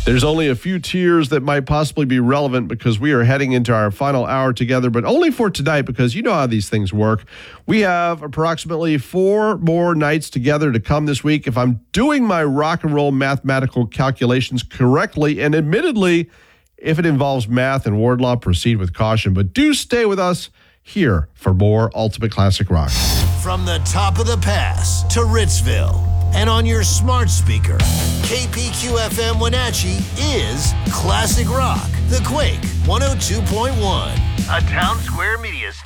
There's only a few tiers that might possibly be relevant because we are heading into our final hour together, but only for tonight because you know how these things work. We have approximately 4 more nights together to come this week. If I'm doing my rock and roll mathematical calculations correctly, and admittedly, if it involves math and Wardlaw, proceed with caution. But do stay with us here for more Ultimate Classic Rock. From the top of the pass to Ritzville and on your smart speaker, KPQFM Wenatchee is Classic Rock, The Quake 102.1, a Town Square Media station.